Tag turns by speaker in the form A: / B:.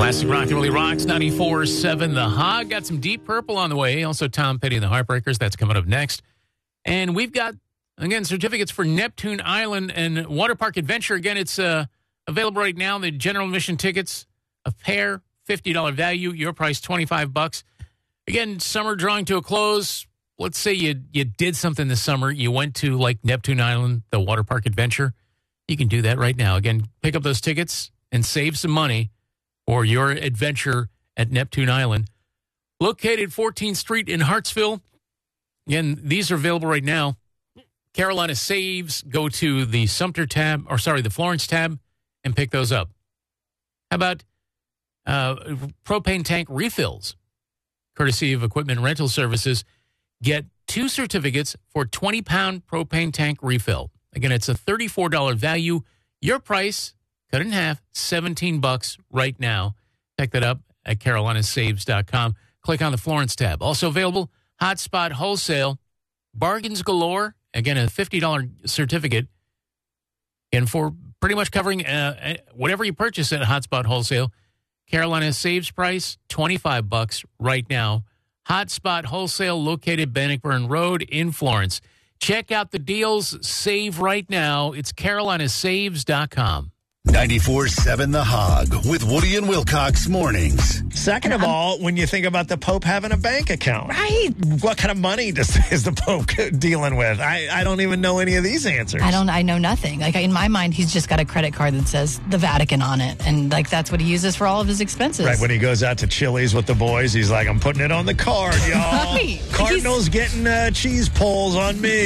A: Classic rock and really rocks 94.7 The Hog. Got some Deep Purple on the way. Also Tom Petty and the Heartbreakers. That's coming up next. And we've got, again, certificates for Neptune Island and Water Park Adventure. Again, it's available right now. The general admission tickets, a pair, $50 value. Your price, $25. Again, summer drawing to a close. Let's say you did something this summer. You went to like Neptune Island, the Water Park Adventure. You can do that right now. Again, pick up those tickets and save some money for your adventure at Neptune Island. Located 14th Street in Hartsville. Again, these are available right now. Carolina Saves. Go to the the Florence tab and pick those up. How about propane tank refills? Courtesy of Equipment Rental Services. Get 2 certificates for 20-pound propane tank refill. Again, it's a $34 value. Your price, cut in half, $17 right now. Check that up at carolinasaves.com. Click on the Florence tab. Also available, Hotspot Wholesale. Bargains galore. Again, a $50 certificate. And for pretty much covering whatever you purchase at Hotspot Wholesale, Carolina Saves price, $25 right now. Hotspot Wholesale, located Bannockburn Road in Florence. Check out the deals. Save right now. It's carolinasaves.com.
B: 94.7 The Hog with Woody and Wilcox mornings.
C: Second of all, when you think about the Pope having a bank account, right? What kind of money is the Pope dealing with? I don't even know any of these answers.
D: I know nothing. Like, in my mind, he's just got a credit card that says the Vatican on it. And like, that's what he uses for all of his expenses.
C: Right. When he goes out to Chili's with the boys, he's like, I'm putting it on the card, y'all.
D: Right.
C: Cardinals getting cheese pulls on me.